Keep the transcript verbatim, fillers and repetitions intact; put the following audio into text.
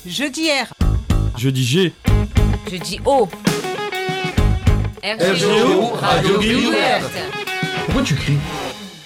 Je dis R. Je dis G. Je dis O. R G O, Radio Ville Ouverte. Pourquoi tu cries ?